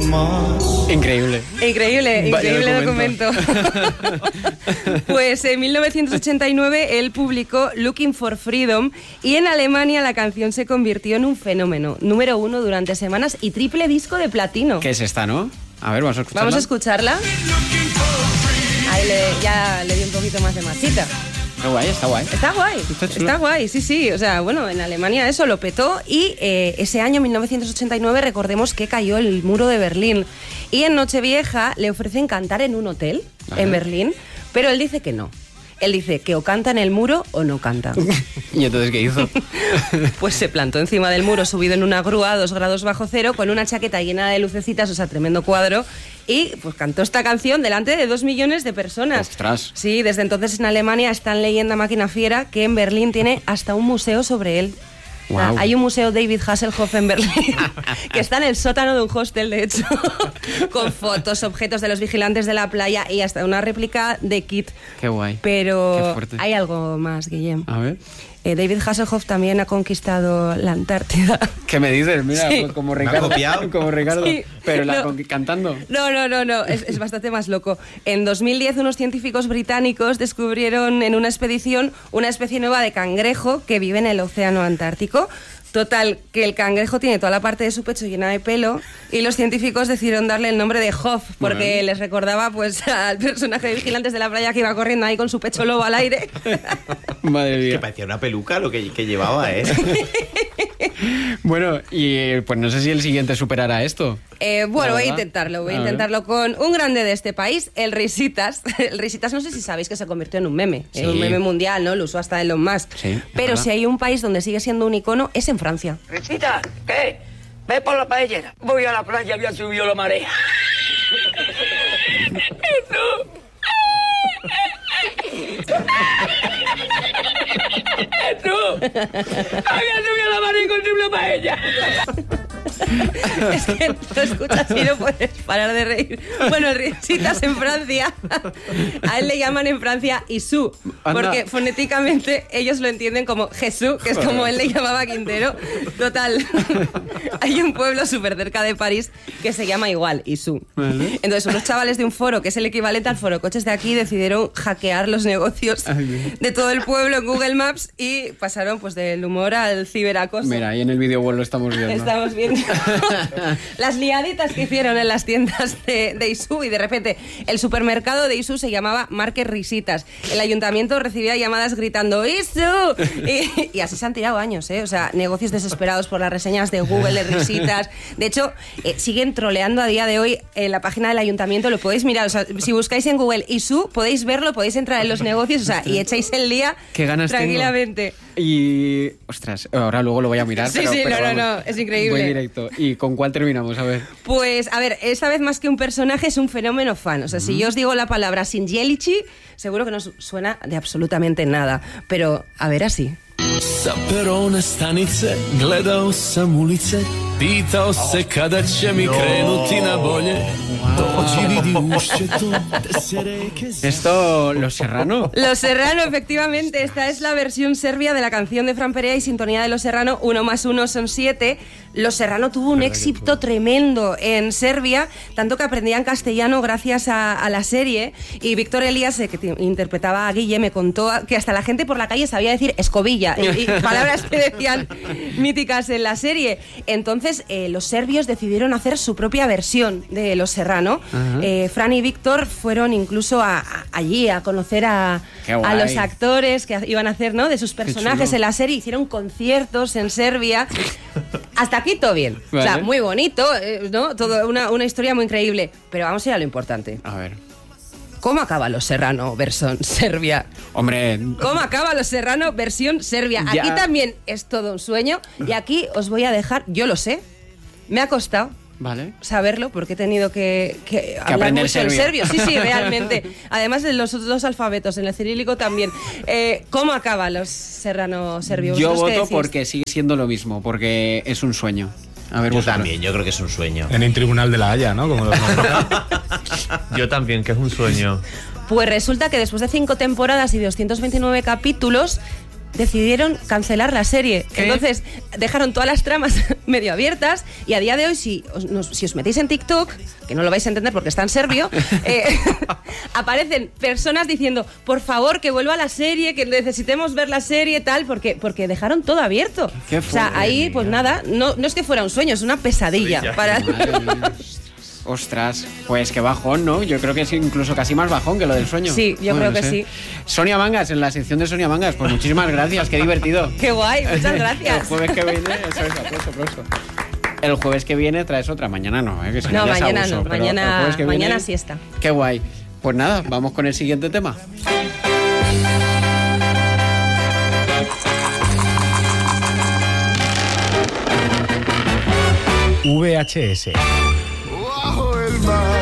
Increíble. Increíble documento. Pues en 1989 él publicó Looking for Freedom y en Alemania la canción se convirtió en un fenómeno. Número 1 durante semanas y triple disco de platino. ¿Qué es esta, no? A ver, vamos a escucharla. Vamos a escucharla. Ahí ya le di un poquito más de masita. Está guay, está guay. Está guay, sí. O sea, bueno, en Alemania eso lo petó y ese año, 1989, recordemos que cayó el muro de Berlín. Y en Nochevieja le ofrecen cantar en un hotel en Berlín, pero él dice que no. Él dice que o canta en el muro o no canta. ¿Y entonces qué hizo? Pues se plantó encima del muro, subido en una grúa a 2 grados bajo cero, con una chaqueta llena de lucecitas, o sea, tremendo cuadro, y pues cantó esta canción delante de 2 millones de personas. ¡Ostras! Sí, desde entonces en Alemania está en leyenda máquina fiera que en Berlín tiene hasta un museo sobre él. Wow. O sea, hay un museo David Hasselhoff en Berlín que está en el sótano de un hostel, de hecho, con fotos, objetos de los vigilantes de la playa y hasta una réplica de Kit. Qué guay. Pero hay algo más, Guillem. A ver. David Hasselhoff también ha conquistado la Antártida. ¿Qué me dices? Mira, sí. como Ricardo. Como Ricardo. Sí. Pero No. cantando. No. Es bastante más loco. En 2010 unos científicos británicos descubrieron en una expedición una especie nueva de cangrejo que vive en el océano Antártico. Total, que el cangrejo tiene toda la parte de su pecho llena de pelo y los científicos decidieron darle el nombre de Hoff porque les recordaba pues al personaje de Vigilantes de la Playa que iba corriendo ahí con su pecho lobo al aire. Madre mía. Que parecía una peluca lo que llevaba, ¿eh? Bueno, y pues no sé si el siguiente superará esto. Bueno, voy a intentarlo con un grande de este país, el Risitas. El Risitas, no sé si sabéis que se convirtió en un meme, Sí. en un meme mundial, ¿no? Lo usó hasta Elon Musk. Sí, pero verdad. si hay un país donde sigue siendo un icono, es en Francia. Risita, ¿qué? Ve por la paellera. Voy a la playa, había subido la marea. ¡Jesús! Había subido la marea con triple paella. Es que lo escuchas y no puedes parar de reír. Bueno, el Risitas en Francia, a él le llaman en Francia Isú, porque fonéticamente ellos lo entienden como Jesús, que es como él le llamaba a Quintero. Total, hay un pueblo súper cerca de París que se llama igual, Isú. Vale. Entonces unos chavales de un foro, que es el equivalente al foro coches de aquí, decidieron hackear los negocios de todo el pueblo en Google Maps y pasaron pues del humor al ciberacoso. Mira, ahí en el vídeo lo estamos viendo. Estamos viendo las liaditas que hicieron en las tiendas de Isú y de repente el supermercado de Isú se llamaba Market Risitas. El ayuntamiento recibía llamadas gritando ¡Isú! Y así se han tirado años, ¿eh? O sea, negocios desesperados por las reseñas de Google de Risitas. De hecho, siguen troleando a día de hoy en la página del ayuntamiento, lo podéis mirar. O sea, si buscáis en Google Isú, podéis verlo, podéis entrar en los negocios, o sea, y echáis el día Qué ganas tranquilamente. tengo. Y, ostras, ahora luego lo voy a mirar. Sí, pero no, vamos, es increíble. Voy directo. ¿Y con cuál terminamos? A ver. Pues, a ver, esta vez más que un personaje es un fenómeno fan. O sea, si yo os digo la palabra Singielici, seguro que no suena de absolutamente nada. Pero, a ver, así. Sa perone stanice gledao sam ulice, pitao se kada će mi krenuti na bolje. Dođi vidi ušće to, da se reke... ¿Esto, Los Serrano? Los Serrano, efectivamente. Esta es la versión serbia de la canción de Fran Perea y sintonía de Los Serrano, 1 más 1 son 7. Los Serrano tuvo un éxito tremendo en Serbia, tanto que aprendían castellano gracias a la serie. Y Víctor Elías, que interpretaba a Guille, me contó que hasta la gente por la calle sabía decir escobilla y palabras que decían míticas en la serie. Entonces, los serbios decidieron hacer su propia versión de Los Serrano. Fran y Víctor fueron incluso allí a conocer a los actores que iban a hacer, ¿no?, de sus personajes en la serie. Hicieron conciertos en Serbia. Hasta aquí todo bien. Vale. O sea, muy bonito, ¿no? Todo una historia muy increíble. Pero vamos a ir a lo importante. A ver. ¿Cómo acaba Los Serrano versión Serbia? Hombre... ¿Cómo acaba Los Serrano versión Serbia? Ya. Aquí también es todo un sueño. Y aquí os voy a dejar, yo lo sé, me ha costado Vale. saberlo porque he tenido que hablar aprender mucho en serbio. serbio. Sí, realmente. Además de los dos alfabetos, en el cirílico también. ¿Cómo acaba Los Serrano serbio? Yo ¿Vosotros qué voto decís? porque sigue siendo lo mismo, porque es un sueño. A ver, Yo vosotros. también, yo creo que es un sueño. En el Tribunal de la Haya, ¿no? Como los nombran. Yo también, que es un sueño. Pues resulta que después de 5 temporadas y 229 capítulos, decidieron cancelar la serie. ¿Qué? Entonces dejaron todas las tramas medio abiertas y a día de hoy si os metéis en TikTok, que no lo vais a entender porque está en serbio, aparecen personas diciendo, por favor, que vuelva la serie, que necesitemos ver la serie, tal, porque dejaron todo abierto. Qué O sea, ahí, pues nada, no es que fuera un sueño, es una pesadilla. Madre mía. Ostras, pues qué bajón, ¿no? Yo creo que es incluso casi más bajón que lo del sueño. Sí, yo creo que sí. Sonia Mangas, en la sección de Sonia Mangas, pues muchísimas gracias, qué divertido. Qué guay, muchas El gracias. jueves que viene, eso es, aplauso. El jueves que viene traes otra, mañana no, que si No, ya es mañana abuso, no, pero el jueves que mañana viene, siesta. Qué guay. Pues nada, vamos con el siguiente tema. VHS. Bajo el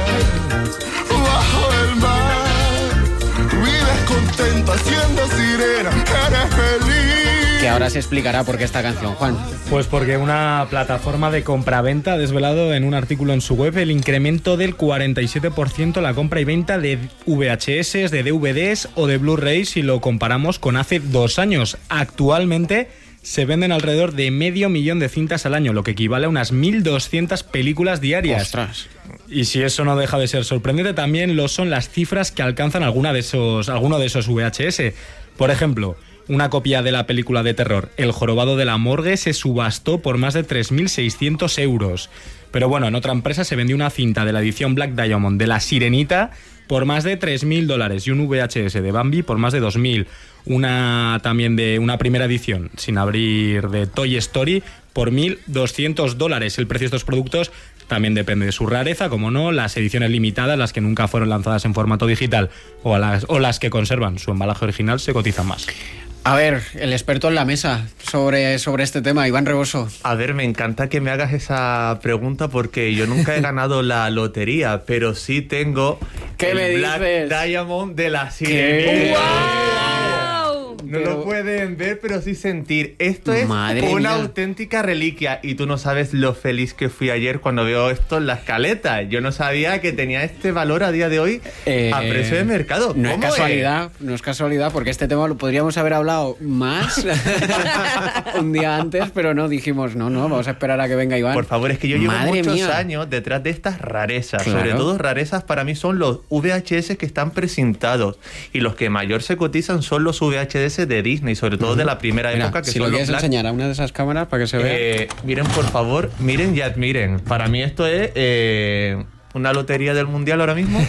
mar, tu vida es contenta siendo sirena, eres feliz. Que ahora se explicará por qué esta canción, Juan. Pues porque una plataforma de compraventa ha desvelado en un artículo en su web el incremento del 47% la compra y venta de VHS, de DVDs o de Blu-rays si lo comparamos con hace 2 años. Actualmente se venden alrededor de 500.000 de cintas al año, lo que equivale a unas 1.200 películas diarias. Ostras. Y si eso no deja de ser sorprendente, también lo son las cifras que alcanzan alguno de esos VHS. Por ejemplo, una copia de la película de terror El jorobado de la morgue se subastó por más de 3.600 euros. Pero bueno, en otra empresa se vendió una cinta de la edición Black Diamond de La Sirenita por más de $3.000 y un VHS de Bambi por más de 2.000. Una también de una primera edición sin abrir de Toy Story por $1.200. El precio de estos productos también depende de su rareza, como no, las ediciones limitadas, las que nunca fueron lanzadas en formato digital o las que conservan su embalaje original se cotizan más. A ver, el experto en la mesa sobre este tema, Iván Reboso. A ver, me encanta que me hagas esa pregunta porque yo nunca he ganado la lotería, pero sí tengo ¿Qué me Black dices? Diamond de La Sirenita. ¡Wow! No lo pueden ver, pero sí sentir. Esto es Madre una mía. auténtica reliquia. Y tú no sabes lo feliz que fui ayer cuando veo esto en la escaleta. Yo no sabía que tenía este valor a día de hoy a precio de mercado. No es ¿Cómo casualidad, porque este tema lo podríamos haber hablado más un día antes, pero no, dijimos, no, vamos a esperar a que venga Iván. Por favor, es que yo llevo Madre muchos mía. años detrás de estas rarezas. Claro. Sobre todo rarezas para mí son los VHS que están precintados. Y los que mayor se cotizan son los VHS de Disney, sobre todo de la primera Mira, época, que si son lo los quieres Black. enseñar a una de esas cámaras para que se vea. Miren, por favor, miren y admiren. Para mí esto es una lotería del mundial ahora mismo.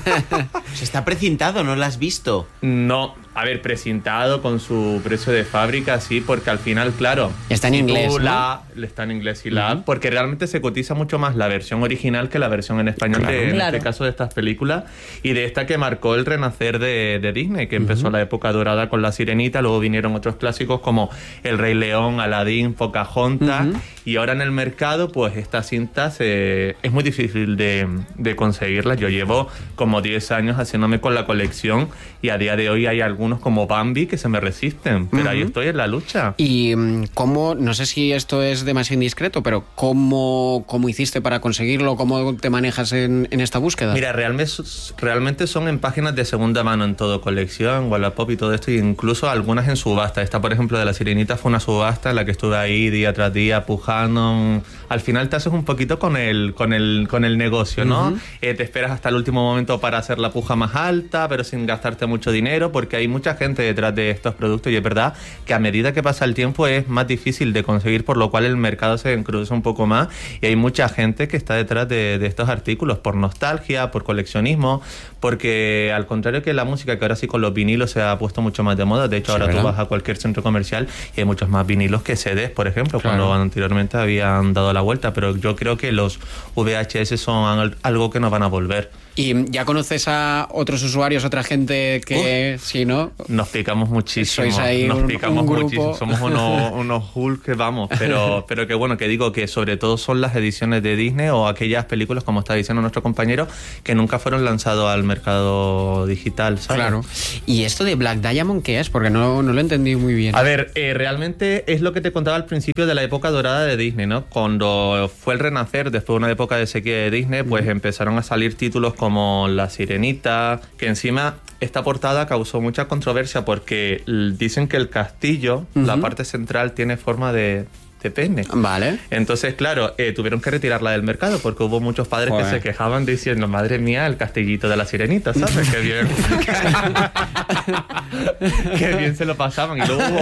Se está precintado, ¿no lo has visto? No, a ver, precintado con su precio de fábrica, sí, porque al final, claro... Está en si inglés, tú ¿no? Está en inglés y porque realmente se cotiza mucho más la versión original que la versión en español, en Claro. este caso de estas películas, y de esta que marcó el renacer de Disney, que empezó la época dorada con La Sirenita, luego vinieron otros clásicos como El Rey León, Aladín, Pocahontas, y ahora en el mercado, pues estas cintas es muy difícil de conseguirlas. Yo llevo como 10 años haciéndome con la colección y a día de hoy hay algunos como Bambi que se me resisten, pero ahí estoy en la lucha. Y cómo, no sé si esto es demasiado indiscreto, pero ¿cómo hiciste para conseguirlo? ¿Cómo te manejas en esta búsqueda? Mira, realmente son en páginas de segunda mano en todo, colección, Wallapop y todo esto, e incluso algunas en subasta. Esta, por ejemplo, de La Sirenita fue una subasta en la que estuve ahí día tras día pujando. Al final te haces un poquito con el negocio, ¿no? Te esperas hasta el último momento para hacer la puja más alta, pero sin gastarte mucho dinero, porque hay mucha gente detrás de estos productos y es verdad que a medida que pasa el tiempo es más difícil de conseguir, por lo cual el mercado se encruza un poco más y hay mucha gente que está detrás de estos artículos por nostalgia, por coleccionismo, porque al contrario que la música, que ahora sí con los vinilos se ha puesto mucho más de moda. De hecho, Sí, ahora ¿verdad? tú vas a cualquier centro comercial y hay muchos más vinilos que CDs, por ejemplo, Claro. cuando anteriormente habían dado la vuelta, pero yo creo que los VHS son algo que nos van a volver. ¿Y ya conoces a otros usuarios, otra gente que, si no? Nos picamos muchísimo. Sois ahí nos un picamos grupo. muchísimo. Somos unos Hulk que vamos. Pero que bueno, que digo que sobre todo son las ediciones de Disney o aquellas películas, como está diciendo nuestro compañero, que nunca fueron lanzados al mercado digital, ¿sabes? Claro. ¿Y esto de Black Diamond qué es? Porque no lo entendí muy bien. A ver, realmente es lo que te contaba al principio de la época dorada de Disney, ¿no? Cuando fue el renacer, después de una época de sequía de Disney, pues empezaron a salir títulos como La Sirenita, que encima esta portada causó mucha controversia porque dicen que el castillo, la parte central, tiene forma de pene. Vale. Entonces, claro, tuvieron que retirarla del mercado porque hubo muchos padres que se quejaban diciendo, madre mía, el castillito de la sirenita, ¿sabes? Qué bien. Qué bien se lo pasaban. Y luego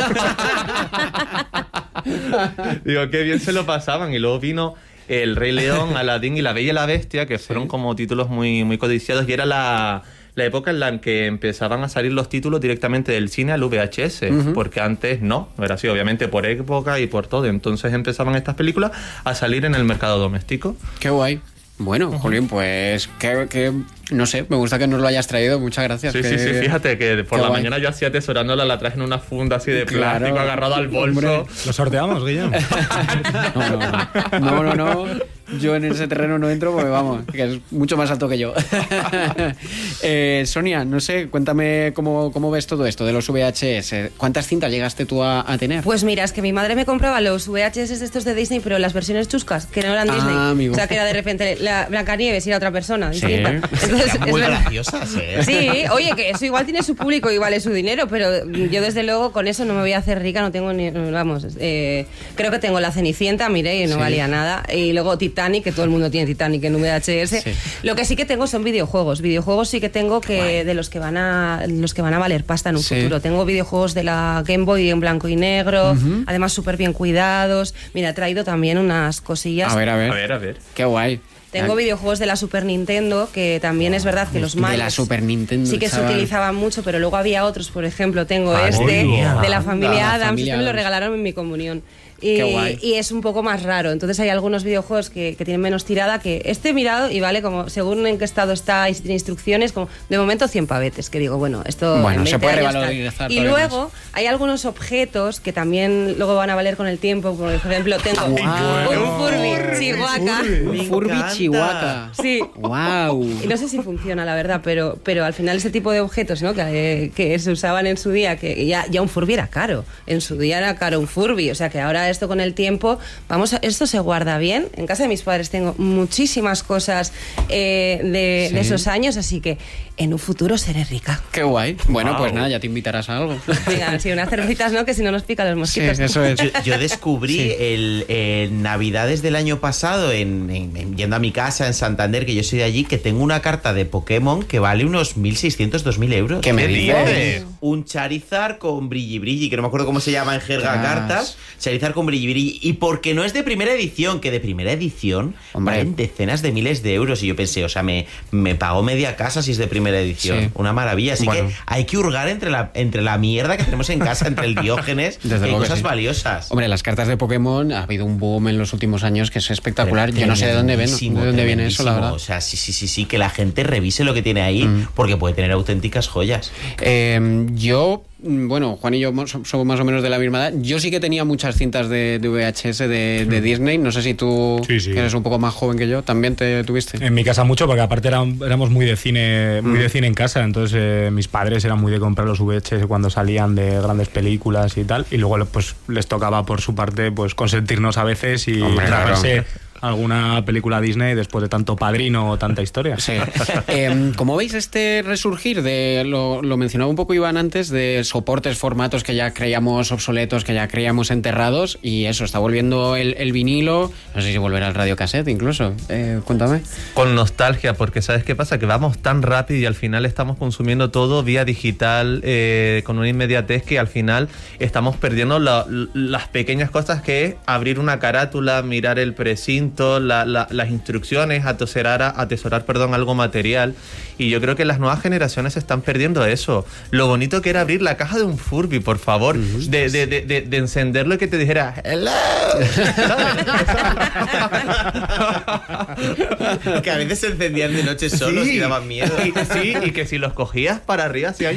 digo, qué bien se lo pasaban. Y luego vino El Rey León, Aladín y La Bella y la Bestia, que fueron como títulos muy, muy codiciados. Y era la época en la que empezaban a salir los títulos directamente del cine al VHS, porque antes no era así, obviamente por época y por todo. Entonces empezaban estas películas a salir en el mercado doméstico. Qué guay. Bueno, Julián, pues que no sé, me gusta que nos lo hayas traído, muchas gracias. Sí, sí, fíjate que por la mañana yo así atesorándola, la traje en una funda así de plástico agarrada al bolso. Hombre, ¿lo sorteamos, Guillermo? No. Yo en ese terreno no entro porque vamos, que es mucho más alto que yo. Sonia, no sé, cuéntame cómo ves todo esto de los VHS. ¿Cuántas cintas llegaste tú a tener? Pues mira, es que mi madre me compraba los VHS de estos de Disney, pero las versiones chuscas, que no eran Disney. Amigo. O sea, que era de repente la Blancanieves y era otra persona distinta. Entonces, muy graciosas, ¿eh? Sí, oye, que eso igual tiene su público y vale su dinero, pero yo desde luego con eso no me voy a hacer rica, no tengo ni, vamos, creo que tengo La Cenicienta, miré, y no valía nada, y luego Titanic, que todo el mundo tiene Titanic en VHS. Sí. Lo que sí que tengo son videojuegos sí que tengo que de los que van a valer pasta en un futuro. Tengo videojuegos de la Game Boy en blanco y negro, además súper bien cuidados. Mira, he traído también unas cosillas. A ver. Qué guay. Tengo videojuegos de la Super Nintendo, que también es verdad que los malos... De la Super Nintendo, sí que se utilizaban mucho, pero luego había otros, por ejemplo, tengo de la familia Adams, este me lo regalaron en mi comunión. Y es un poco más raro. Entonces hay algunos videojuegos que tienen menos tirada, que este he mirado y vale como, según en qué estado está y si tiene instrucciones, como de momento 100 pavetes, que digo, bueno, esto se puede revalorizar. Y luego hay algunos objetos que también luego van a valer con el tiempo. Por ejemplo, tengo un Furby Chihuahua. Un Furby Chihuahua. Sí. Wow. Y no sé si funciona, la verdad, pero al final ese tipo de objetos, ¿no? que se usaban en su día, que ya un Furby era caro. En su día era caro un Furby, o sea que ahora esto con el tiempo, esto se guarda bien. En casa de mis padres tengo muchísimas cosas de esos años, así que en un futuro seré rica. Qué guay. Bueno, pues nada, ya te invitarás a algo. Venga, sí, unas cervecitas, ¿no? Que si no nos pican los mosquitos. Sí, eso es. Yo descubrí Navidades del año pasado, yendo a mi casa en Santander, que yo soy de allí, que tengo una carta de Pokémon que vale unos 1.600, 2.000 euros. ¿Qué me dices? Un Charizard con brilli, que no me acuerdo cómo se llama en jerga cartas. Charizard con brilli. Y porque no es de primera edición, que de primera edición valen decenas de miles de euros. Y yo pensé, o sea, me pago media casa si es de primera edición. Sí. Una maravilla. Así que hay que hurgar entre la mierda que tenemos en casa, entre el Diógenes, y cosas valiosas. Hombre, las cartas de Pokémon, ha habido un boom en los últimos años que es espectacular. Yo no sé de dónde viene eso, la verdad. O sea, sí, que la gente revise lo que tiene ahí, porque puede tener auténticas joyas. Bueno, Juan y yo somos más o menos de la misma edad. Yo sí que tenía muchas cintas de VHS de Disney. No sé si tú, que eres un poco más joven que yo, también te tuviste. En mi casa mucho, porque aparte éramos muy de cine, en casa. Entonces mis padres eran muy de comprar los VHS cuando salían de grandes películas y tal. Y luego pues les tocaba por su parte pues consentirnos a veces y traerse alguna película Disney después de tanto Padrino o tanta historia. Sí. ¿Cómo veis este resurgir de, lo mencionaba un poco Iván antes, de soportes, formatos que ya creíamos obsoletos, que ya creíamos enterrados, y eso, está volviendo el vinilo, no sé si volverá el radiocassette incluso? Cuéntame. Con nostalgia, porque ¿sabes qué pasa? Que vamos tan rápido y al final estamos consumiendo todo vía digital, con una inmediatez que al final estamos perdiendo las pequeñas cosas que es abrir una carátula, mirar el precinto, las instrucciones, atesorar algo material. Y yo creo que las nuevas generaciones están perdiendo eso. Lo bonito que era abrir la caja de un Furby, por favor, de encenderlo y que te dijera hello. Que a veces se encendían de noche solos y daban miedo. Y que si los cogías para arriba hacía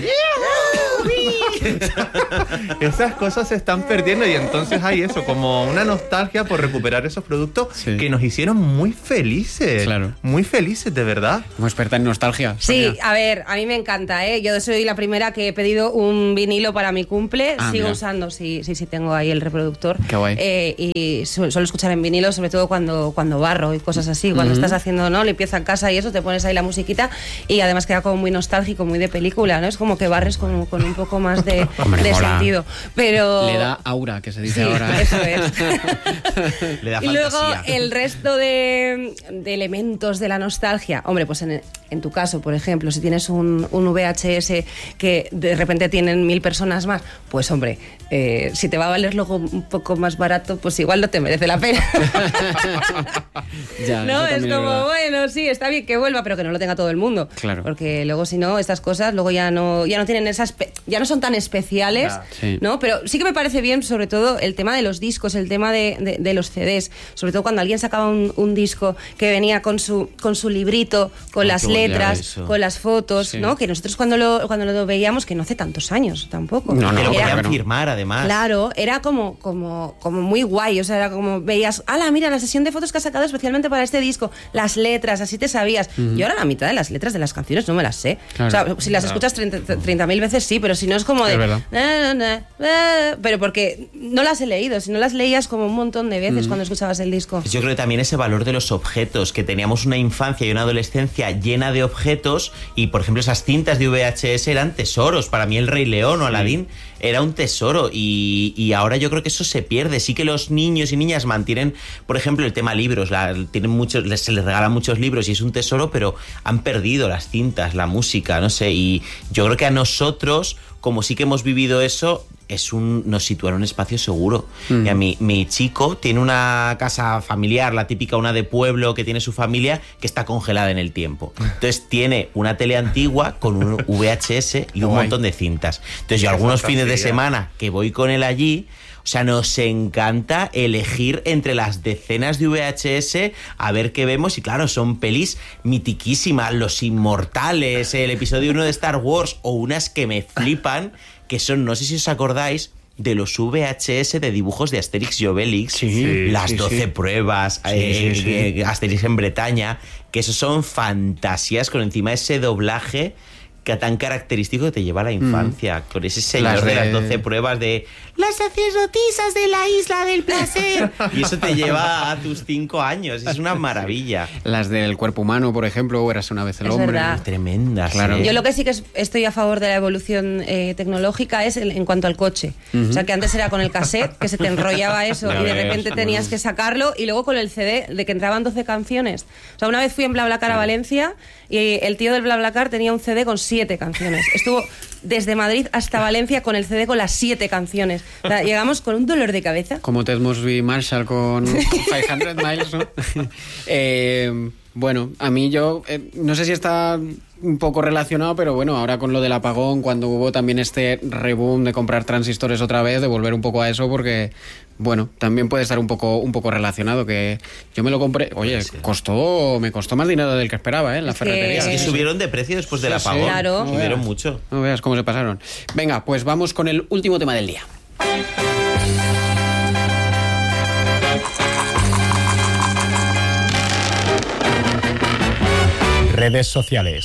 esas cosas se están perdiendo, y entonces hay eso, como una nostalgia por recuperar esos productos que que nos hicieron muy felices. Claro. Muy felices, de verdad. Como experta en nostalgia. Sí, Sonia. a ver, a mí me encanta, ¿eh? Yo soy la primera que he pedido un vinilo para mi cumple. Sigo Mira. usando, sí, tengo ahí el reproductor. Qué guay. Y suelo escuchar en vinilo, sobre todo cuando barro y cosas así. Cuando estás haciendo, ¿no?, limpieza en casa y eso, te pones ahí la musiquita y además queda como muy nostálgico, muy de película, ¿no? Es como que barres con un poco más de, Hombre, de mola. sentido. Pero... Le da aura, que se dice Sí, ahora. eso es. Le da Y luego fantasía. el resto de elementos de la nostalgia. Hombre, pues en tu caso, por ejemplo, si tienes un VHS que de repente tienen 1000 personas más, pues hombre, si te va a valer luego un poco más barato, pues igual no te merece la pena. Ya, No, eso es también como, verdad. bueno, sí, está bien que vuelva, pero que no lo tenga todo el mundo. Claro. Porque luego, si no, estas cosas luego ya no tienen ya no son tan especiales, Sí. ¿no? Pero sí que me parece bien, sobre todo, el tema de los discos, el tema de los CDs. Sobre todo cuando alguien sacaba un disco que venía con su librito, con las qué bonito letras, eso. con las fotos, Sí. ¿no? Que nosotros cuando lo veíamos, que no hace tantos años tampoco. No, Te lo Era- podían firmar, además. Claro, era como muy guay, o sea, era como veías, ¡hala, mira la sesión de fotos que has sacado especialmente para este disco! Las letras, así te sabías. Yo ahora la mitad de las letras de las canciones no me las sé. Claro. O sea, si las escuchas 30.000 veces sí, pero si no es como de... Es verdad. Pero porque no las he leído, si no las leías como un montón de veces cuando escuchabas el disco. Yo creo que también ese valor de los objetos, que teníamos una infancia y una adolescencia llena de objetos y, por ejemplo, esas cintas de VHS eran tesoros. Para mí El Rey León o Aladín era un tesoro y ahora yo creo que eso se pierde. Sí que los niños y niñas mantienen, por ejemplo, el tema libros, tienen muchos, se les regalan muchos libros y es un tesoro, pero han perdido las cintas, la música, no sé, y yo creo que a nosotros, como sí que hemos vivido eso, nos sitúa en un espacio seguro. Y a mi chico tiene una casa familiar, la típica, una de pueblo, que tiene su familia, que está congelada en el tiempo. Entonces tiene una tele antigua con un VHS y un Guay. montón de cintas. Entonces yo algunos fines de semana que voy con él allí, o sea, nos encanta elegir entre las decenas de VHS a ver qué vemos. Y claro, son pelis mitiquísimas, Los Inmortales, el episodio 1 de Star Wars, o unas que me flipan, que son, no sé si os acordáis, de los VHS de dibujos de Asterix y Obelix, Sí, las sí, 12 sí. pruebas, Asterix en Bretaña, que esos son fantasías, con encima ese doblaje que tan característico que te lleva a la infancia, con ese señor Las de de las 12 pruebas de las sacerdotisas de la isla del placer, y eso te lleva a tus 5 años, es una maravilla. Las del cuerpo humano, por ejemplo, o Érase una vez el Es hombre. verdad. Tremendas. Claro. ¿eh? Yo lo que sí que estoy a favor de la evolución tecnológica es en cuanto al coche. O sea, que antes era con el cassette, que se te enrollaba eso Ya y de ves, repente tenías que sacarlo, y luego con el CD, de que entraban 12 canciones. O sea, una vez fui en BlaBlaCar a Valencia y el tío del BlaBlaCar tenía un CD con 7 canciones. Estuvo desde Madrid hasta Valencia con el CD con las 7 canciones. O sea, llegamos con un dolor de cabeza. Como Ted Mosby Marshall con 500 Miles, ¿no? Bueno, a mí no sé si está un poco relacionado, pero bueno, ahora con lo del apagón, cuando hubo también este reboom de comprar transistores otra vez, de volver un poco a eso, porque bueno, también puede estar un poco relacionado, que yo me lo compré, oye, me costó más dinero del que esperaba, en la Es que- ferretería. Es que subieron de precio después del Sí, sí. apagón. Claro. Subieron No mucho. No veas cómo se pasaron. Venga, pues vamos con el último tema del día. Redes sociales.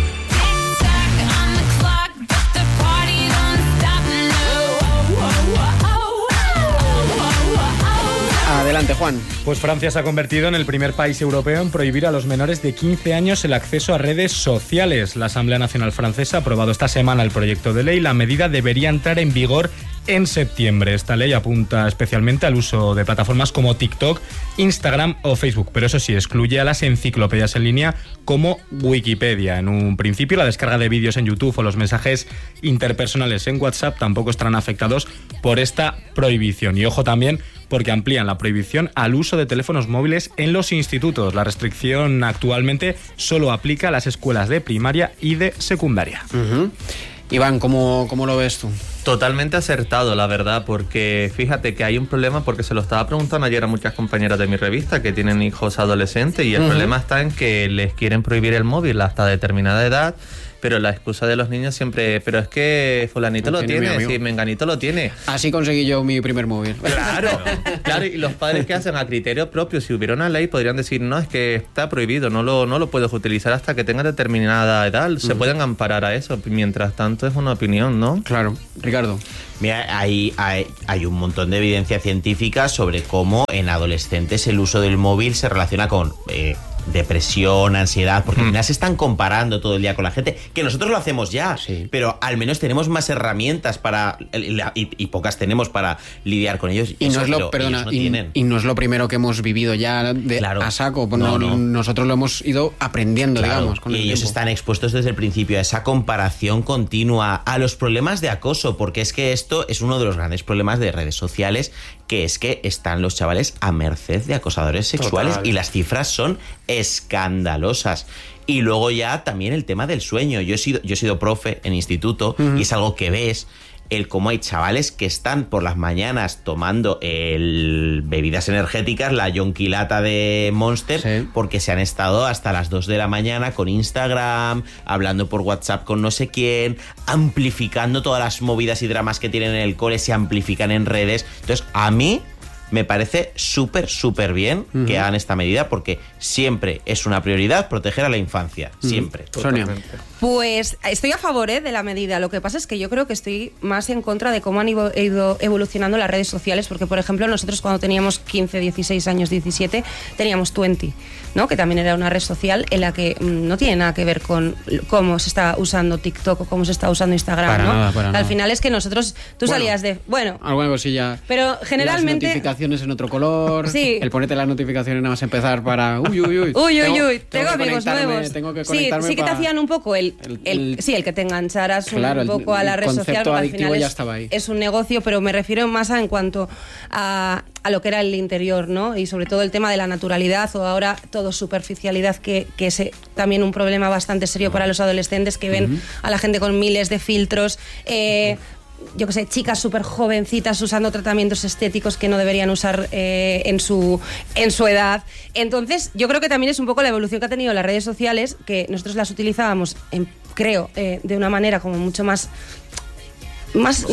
Adelante, Juan. Pues Francia se ha convertido en el primer país europeo en prohibir a los menores de 15 años el acceso a redes sociales. La Asamblea Nacional Francesa ha aprobado esta semana el proyecto de ley. La medida debería entrar en vigor en septiembre. Esta ley apunta especialmente al uso de plataformas como TikTok, Instagram o Facebook, pero eso sí, excluye a las enciclopedias en línea como Wikipedia. En un principio, la descarga de vídeos en YouTube o los mensajes interpersonales en WhatsApp tampoco estarán afectados por esta prohibición. Y ojo también, porque amplían la prohibición al uso de teléfonos móviles en los institutos. La restricción actualmente solo aplica a las escuelas de primaria y de secundaria. Iván, ¿cómo lo ves tú? Totalmente acertado, la verdad, porque fíjate que hay un problema, porque se lo estaba preguntando ayer a muchas compañeras de mi revista que tienen hijos adolescentes, y el problema está en que les quieren prohibir el móvil hasta determinada edad, pero la excusa de los niños siempre, pero es que fulanito lo tiene, sí, menganito lo tiene. Así conseguí yo mi primer móvil. Claro, y los padres que hacen a criterio propio, si hubiera una ley podrían decir, no, es que está prohibido, no lo puedes utilizar hasta que tengas determinada edad, se pueden amparar a eso, mientras tanto es una opinión, ¿no? Claro, Ricardo. Mira, hay un montón de evidencia científica sobre cómo en adolescentes el uso del móvil se relaciona con depresión, ansiedad, porque al final se están comparando todo el día con la gente, que nosotros lo hacemos ya, pero al menos tenemos más herramientas para y pocas tenemos para lidiar con ellos. Y no es lo, perdona, y no es lo primero que hemos vivido ya a saco, no. Nosotros lo hemos ido aprendiendo, digamos, con y ellos están expuestos desde el principio a esa comparación continua, a los problemas de acoso, porque es que esto es uno de los grandes problemas de redes sociales, que es que están los chavales a merced de acosadores sexuales. Total. Y las cifras son escandalosas. Y luego ya también el tema del sueño. Yo he sido profe en instituto y es algo que ves, el cómo hay chavales que están por las mañanas tomando bebidas energéticas, la yonquilata de Monster, porque se han estado hasta las 2 de la mañana con Instagram, hablando por WhatsApp con no sé quién, amplificando todas las movidas y dramas que tienen en el cole, se amplifican en redes. Entonces, a mí me parece súper bien que hagan esta medida, porque siempre es una prioridad proteger a la infancia, siempre. Sonia. Pues estoy a favor de la medida. Lo que pasa es que yo creo que estoy más en contra de cómo han ido evolucionando las redes sociales, porque, por ejemplo, nosotros cuando teníamos 15, 16 años, 17, teníamos Twenty, ¿no? Que también era una red social en la que no tiene nada que ver con cómo se está usando TikTok o cómo se está usando Instagram, para ¿no? Nada. Al final es que nosotros, salías de... alguna cosilla. Pero generalmente... Las notificaciones en otro color, sí. El ponerte las notificaciones nada más empezar para... Uy, tengo amigos nuevos. Tengo que conectarme. Sí que te hacían un poco el que te engancharas un poco a la red social, porque al final es un negocio, pero me refiero más en cuanto a lo que era el interior, ¿no? Y sobre todo el tema de la naturalidad, o ahora todo superficialidad, que es también un problema bastante serio para los adolescentes, que ven a la gente con miles de filtros, yo qué sé, chicas súper jovencitas usando tratamientos estéticos que no deberían usar en su edad. Entonces, yo creo que también es un poco la evolución que ha tenido las redes sociales, que nosotros las utilizábamos, creo, de una manera como mucho más más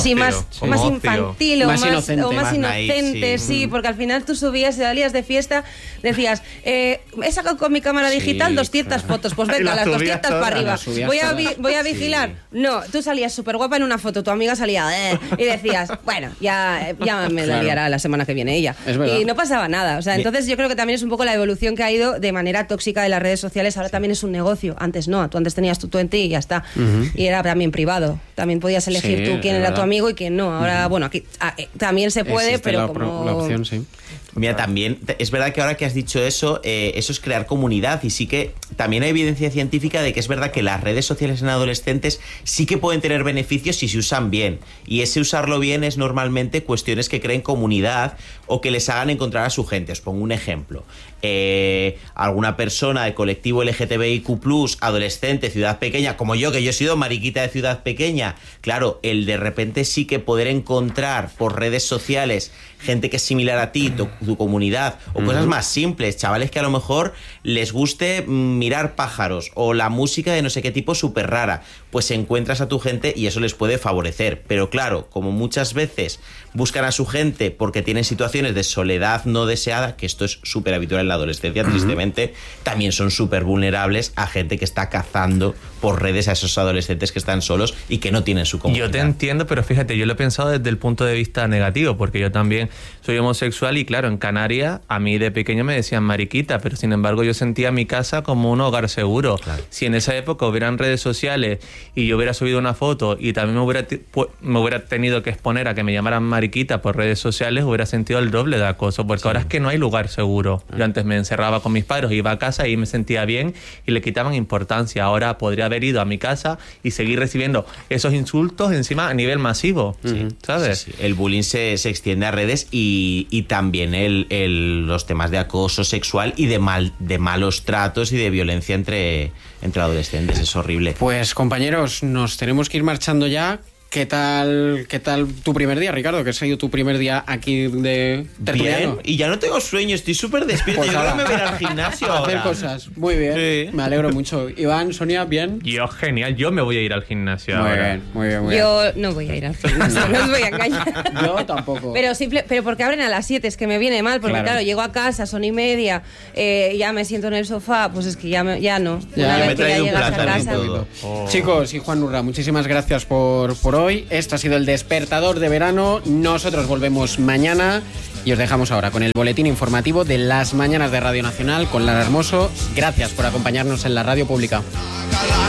infantil o más inocente, sí, porque al final tú subías y salías de fiesta, decías, he sacado con mi cámara digital 200 fotos, pues venga, las 200 para arriba, voy a vigilar. No, tú salías súper guapa en una foto, tu amiga salía y decías, bueno, ya me la liará la semana que viene ella, y no pasaba nada. O sea, entonces yo creo que también es un poco la evolución que ha ido de manera tóxica de las redes sociales. Ahora también es un negocio, antes no, tú antes tenías tu Twenty y ya está, y era también privado, también podías elegir tú quién era tu amigo y quién no. Ahora, bueno, aquí también se puede, existe, pero como... la opción, sí. Mira, también es verdad que ahora que has dicho eso es crear comunidad, y sí que también hay evidencia científica de que es verdad que las redes sociales en adolescentes sí que pueden tener beneficios si se usan bien, y ese usarlo bien es normalmente cuestiones que creen comunidad o que les hagan encontrar a su gente. Os pongo un ejemplo. Alguna persona del colectivo LGTBIQ+, adolescente, ciudad pequeña, como yo, que yo he sido mariquita de ciudad pequeña, claro, el de repente sí que poder encontrar por redes sociales gente que es similar a ti, tu comunidad, o cosas más simples, chavales que a lo mejor les guste mirar pájaros o la música de no sé qué tipo súper rara, pues encuentras a tu gente y eso les puede favorecer. Pero claro, como muchas veces buscan a su gente porque tienen situaciones de soledad no deseada, que esto es súper habitual en la adolescencia, tristemente, también son súper vulnerables a gente que está cazando por redes a esos adolescentes que están solos y que no tienen su comunidad. Yo te entiendo, pero fíjate, yo lo he pensado desde el punto de vista negativo, porque yo también soy homosexual y claro, en Canarias a mí de pequeño me decían mariquita, pero sin embargo yo sentía mi casa como un hogar seguro. Claro. Si en esa época hubieran redes sociales y yo hubiera subido una foto y también me hubiera tenido que exponer a que me llamaran mariquita por redes sociales, hubiera sentido el doble de acoso, porque ahora es que no hay lugar seguro. Yo antes me encerraba con mis padres, iba a casa y me sentía bien y le quitaban importancia. Ahora podría haber ido a mi casa y seguir recibiendo esos insultos encima a nivel masivo, ¿sabes? Sí. El bullying se extiende a redes y también los temas de acoso sexual y de malos tratos y de violencia entre adolescentes. Es horrible. Pues compañeros, nos tenemos que ir marchando ya. ¿Qué tal tu primer día, Ricardo? ¿Qué ha sido tu primer día aquí de tertuliano? Bien, y ya no tengo sueño, estoy súper despierto. Pues Yo creo nada. que me voy a ir al gimnasio A hacer ahora. cosas. Muy bien. Sí. Me alegro mucho. Iván, Sonia, ¿bien? Yo, genial. Yo me voy a ir al gimnasio Muy ahora. bien, muy bien, muy bien. Yo no voy a ir al gimnasio, no os voy a engañar. Yo tampoco. Pero porque abren a las 7, es que me viene mal, porque Claro. claro, llego a casa, son 1:30, ya me siento en el sofá, pues es que ya no. Ya. Una Yo me he vez que ya traído un llegas a plátano y casa. todo. Chicos y Juan Urra, muchísimas gracias por hoy. Esto ha sido el Despertador de Verano. Nosotros volvemos mañana y os dejamos ahora con el boletín informativo de las mañanas de Radio Nacional con Lara Hermoso. Gracias por acompañarnos en la radio pública.